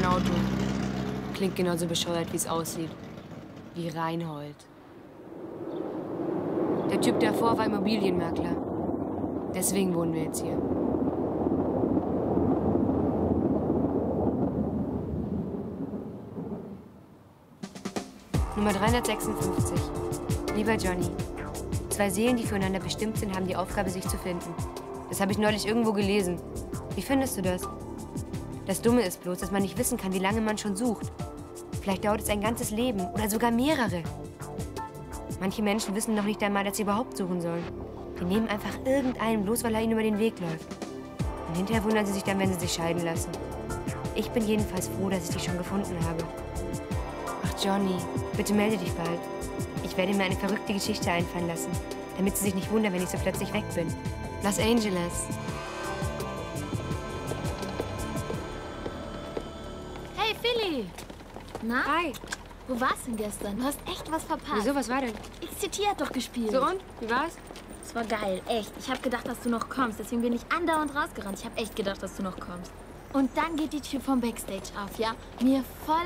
Auto. Klingt genauso bescheuert, wie es aussieht. Wie Reinhold. Der Typ davor war Immobilienmakler. Deswegen wohnen wir jetzt hier. Nummer 356. Lieber Johnny, zwei Seelen, die füreinander bestimmt sind, haben die Aufgabe, sich zu finden. Das habe ich neulich irgendwo gelesen. Wie findest du das? Das Dumme ist bloß, dass man nicht wissen kann, wie lange man schon sucht. Vielleicht dauert es ein ganzes Leben oder sogar mehrere. Manche Menschen wissen noch nicht einmal, dass sie überhaupt suchen sollen. Die nehmen einfach irgendeinen, bloß weil er ihnen über den Weg läuft. Und hinterher wundern sie sich dann, wenn sie sich scheiden lassen. Ich bin jedenfalls froh, dass ich dich schon gefunden habe. Ach, Johnny, bitte melde dich bald. Ich werde mir eine verrückte Geschichte einfallen lassen, damit sie sich nicht wundern, wenn ich so plötzlich weg bin. Los Angeles. Hey, Philly! Na? Hi. Wo warst du denn gestern? Du hast echt was verpasst. Wieso, was war denn? XCT hat doch gespielt. So und? Wie war's? Es war geil, echt. Ich habe gedacht, dass du noch kommst. Deswegen bin ich andauernd rausgerannt. Ich habe echt gedacht, dass du noch kommst. Und dann geht die Tür vom Backstage auf, ja? Mir voll